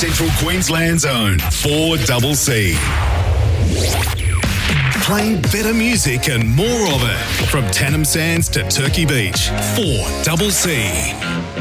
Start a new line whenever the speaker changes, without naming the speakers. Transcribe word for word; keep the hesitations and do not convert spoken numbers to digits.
Central Queensland's own four C C. Playing better music and more of it. From Tannum Sands to Turkey Beach, four C C.